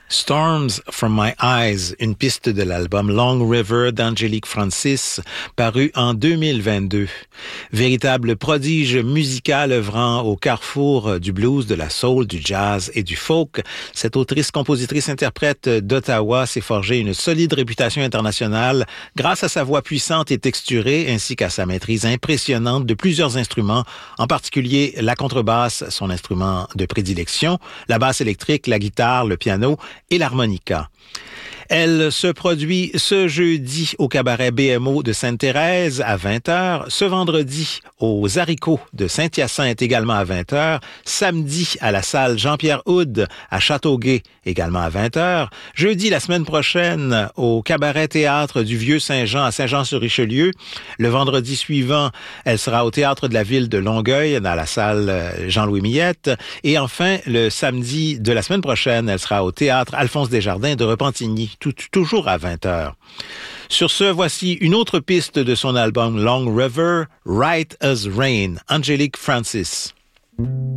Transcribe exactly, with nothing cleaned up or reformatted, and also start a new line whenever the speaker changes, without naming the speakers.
Storms from My Eyes, une piste de l'album Long River d'Angélique Francis, paru en deux mille vingt-deux. Véritable prodige musical œuvrant au carrefour du blues, de la soul, du jazz et du folk, cette autrice-compositrice-interprète d'Ottawa s'est forgée une solide réputation internationale grâce à sa voix puissante et texturée ainsi qu'à sa maîtrise impressionnante de plusieurs instruments, en particulier la contrebasse, son instrument de prédilection, la basse électrique, la guitare, le piano et l'harmonica. Elle se produit ce jeudi au cabaret B M O de Sainte-Thérèse à vingt heures, ce vendredi aux Haricots de Saint-Hyacinthe également à vingt heures, samedi à la salle Jean-Pierre Houde à Châteauguay également à vingt heures, jeudi la semaine prochaine au cabaret théâtre du Vieux-Saint-Jean à Saint-Jean-sur-Richelieu, le vendredi suivant, elle sera au théâtre de la ville de Longueuil dans la salle Jean-Louis Millette et enfin le samedi de la semaine prochaine, elle sera au théâtre Alphonse Desjardins de Repentigny. Tout, toujours à vingt heures. Sur ce, voici une autre piste de son album Long River, Right as Rain, Angélique Francis.